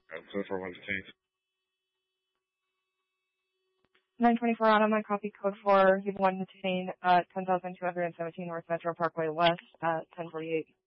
So for one change. 924 on my copy code for 1 Detain 10,217 North Metro Parkway West at 1048.